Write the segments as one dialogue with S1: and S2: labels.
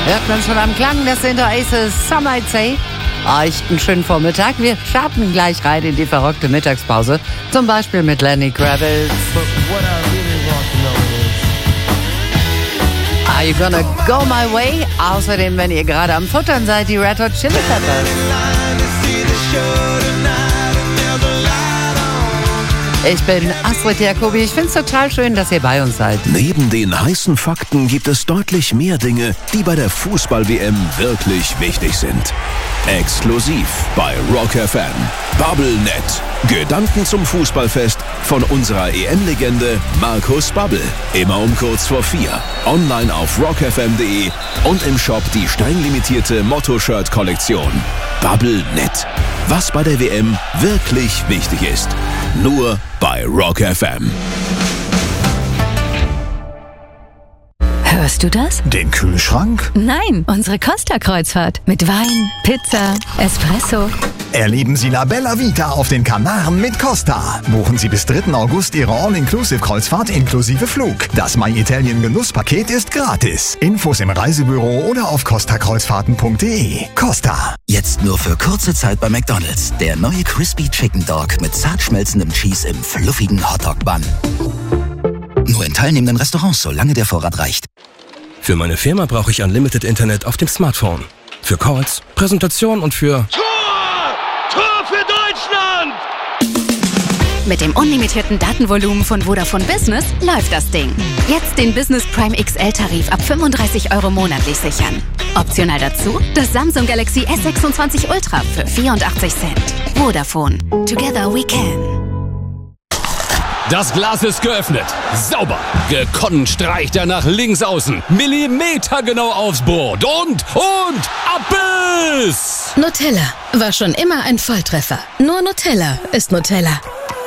S1: Hört man schon am Klang, das sind Oasis, Some I'd Say. Echt einen schönen Vormittag. Wir starten gleich rein in die verrückte Mittagspause. Zum Beispiel mit Lenny Kravitz. Are You Gonna Go My Way? Außerdem, wenn ihr gerade am Futtern seid, die Red Hot Chili Peppers. Ich bin Astrid Jacobi. Ich finde es total schön, dass ihr bei uns seid.
S2: Neben den heißen Fakten gibt es deutlich mehr Dinge, die bei der Fußball-WM wirklich wichtig sind. Exklusiv bei Rock FM. BubbleNet. Gedanken zum Fußballfest von unserer EM-Legende Markus Babbel. Immer um kurz vor 4. Online auf rockfm.de und im Shop die streng-limitierte Motto-Shirt-Kollektion. BubbleNet. Was bei der WM wirklich wichtig ist. Nur bei Rock FM.
S3: Hörst du das?
S4: Den Kühlschrank?
S3: Nein, unsere Costa-Kreuzfahrt. Mit Wein, Pizza, Espresso.
S4: Erleben Sie La Bella Vita auf den Kanaren mit Costa. Buchen Sie bis 3. August Ihre All-Inclusive-Kreuzfahrt inklusive Flug. Das My Italien Genusspaket ist gratis. Infos im Reisebüro oder auf costakreuzfahrten.de. Costa.
S5: Jetzt nur für kurze Zeit bei McDonald's. Der neue Crispy Chicken Dog mit zart schmelzendem Cheese im fluffigen Hotdog-Bun. Nur in teilnehmenden Restaurants, solange der Vorrat reicht.
S6: Für meine Firma brauche ich Unlimited Internet auf dem Smartphone. Für Calls, Präsentation und für...
S7: Tor für Deutschland!
S3: Mit dem unlimitierten Datenvolumen von Vodafone Business läuft das Ding. Jetzt den Business Prime XL-Tarif ab 35 € monatlich sichern. Optional dazu das Samsung Galaxy S26 Ultra für 84 Cent. Vodafone. Together we can.
S8: Das Glas ist geöffnet. Sauber. Gekonnt streicht er nach links außen. Millimetergenau aufs Brot. Und Abbiss!
S9: Nutella war schon immer ein Volltreffer. Nur Nutella ist Nutella.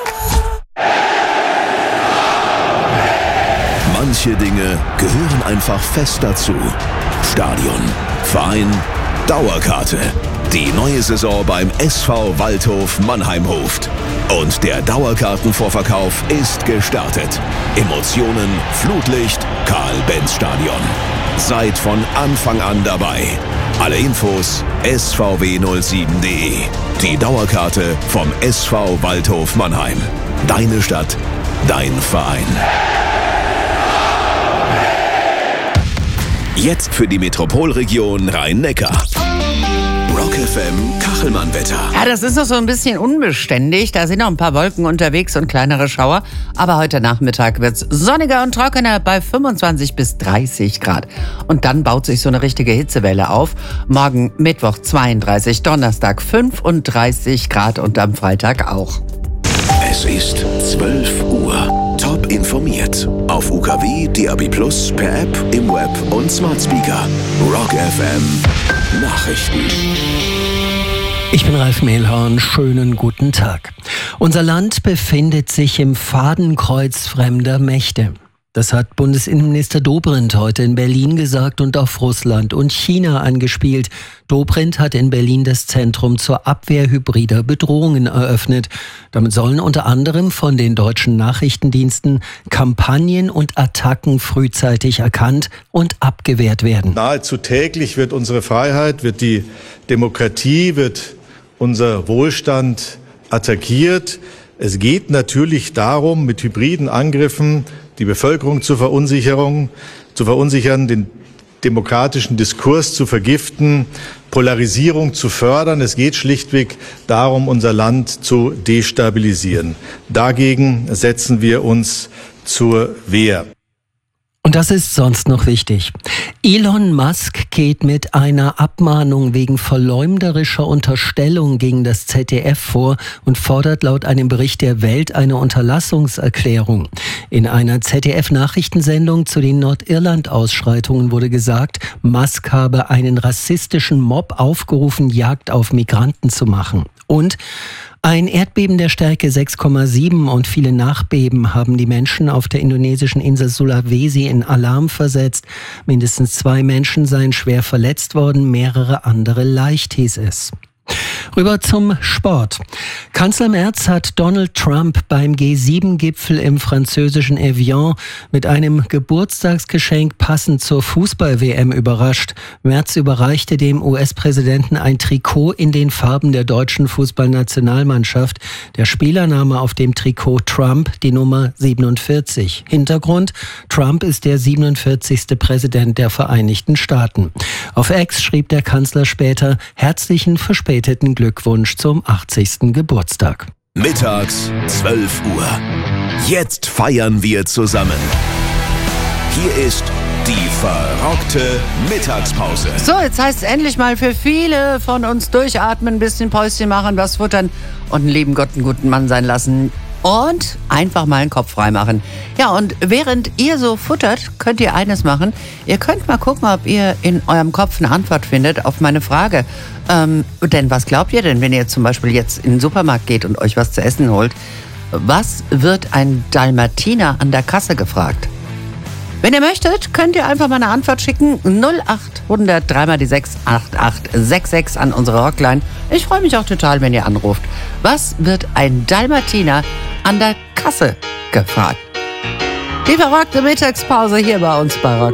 S2: Manche Dinge gehören einfach fest dazu. Stadion, Verein, Dauerkarte. Die neue Saison beim SV Waldhof Mannheim-Hoft. Und der Dauerkartenvorverkauf ist gestartet. Emotionen, Flutlicht, Karl-Benz-Stadion. Seid von Anfang an dabei. Alle Infos svw07.de. Die Dauerkarte vom SV Waldhof Mannheim. Deine Stadt, dein Verein. Jetzt für die Metropolregion Rhein-Neckar. Rock FM Kachelmann-Wetter.
S1: Ja, das ist noch so ein bisschen unbeständig. Da sind noch ein paar Wolken unterwegs und kleinere Schauer. Aber heute Nachmittag wird es sonniger und trockener bei 25 bis 30 Grad. Und dann baut sich so eine richtige Hitzewelle auf. Morgen Mittwoch 32, Donnerstag 35 Grad und am Freitag auch.
S2: Es ist 12 Uhr. Top informiert. Auf UKW, DAB+, per App, im Web und Smart Speaker. Rock FM Nachrichten.
S10: Ich bin Ralf Mehlhorn, schönen guten Tag. Unser Land befindet sich im Fadenkreuz fremder Mächte. Das hat Bundesinnenminister Dobrindt heute in Berlin gesagt und auf Russland und China angespielt. Dobrindt hat in Berlin das Zentrum zur Abwehr hybrider Bedrohungen eröffnet. Damit sollen unter anderem von den deutschen Nachrichtendiensten Kampagnen und Attacken frühzeitig erkannt und abgewehrt werden.
S11: Nahezu täglich wird unsere Freiheit, wird die Demokratie, wird unser Wohlstand attackiert. Es geht natürlich darum, mit hybriden Angriffen die Bevölkerung zu verunsichern, den demokratischen Diskurs zu vergiften, Polarisierung zu fördern. Es geht schlichtweg darum, unser Land zu destabilisieren. Dagegen setzen wir uns zur Wehr.
S10: Und das ist sonst noch wichtig. Elon Musk geht mit einer Abmahnung wegen verleumderischer Unterstellung gegen das ZDF vor und fordert laut einem Bericht der Welt eine Unterlassungserklärung. In einer ZDF-Nachrichtensendung zu den Nordirland-Ausschreitungen wurde gesagt, Musk habe einen rassistischen Mob aufgerufen, Jagd auf Migranten zu machen. Und ein Erdbeben der Stärke 6,7 und viele Nachbeben haben die Menschen auf der indonesischen Insel Sulawesi in Alarm versetzt. Mindestens 2 Menschen seien schwer verletzt worden, mehrere andere leicht, hieß es. Rüber zum Sport. Kanzler Merz hat Donald Trump beim G7-Gipfel im französischen Evian mit einem Geburtstagsgeschenk passend zur Fußball-WM überrascht. Merz überreichte dem US-Präsidenten ein Trikot in den Farben der deutschen Fußballnationalmannschaft. Der Spielername auf dem Trikot Trump, die Nummer 47. Hintergrund: Trump ist der 47. Präsident der Vereinigten Staaten. Auf X schrieb der Kanzler später: herzlichen verspäteten Glückwunsch zum 80. Geburtstag.
S2: Mittags 12 Uhr. Jetzt feiern wir zusammen. Hier ist die verrockte Mittagspause.
S1: So, jetzt heißt es endlich mal für viele von uns durchatmen, ein bisschen Päuschen machen, was futtern und einen lieben Gott einen guten Mann sein lassen. Und einfach mal den Kopf frei machen. Ja, und während ihr so futtert, könnt ihr eines machen. Ihr könnt mal gucken, ob ihr in eurem Kopf eine Antwort findet auf meine Frage. Denn was glaubt ihr denn, wenn ihr zum Beispiel jetzt in den Supermarkt geht und euch was zu essen holt? Was wird ein Dalmatiner an der Kasse gefragt? Wenn ihr möchtet, könnt ihr einfach mal eine Antwort schicken. 0800 3 mal die 6 8866 an unsere Rockline. Ich freue mich auch total, wenn ihr anruft. Was wird ein Dalmatiner an der Kasse gefragt? Die verrockte Mittagspause hier bei uns bei Rock.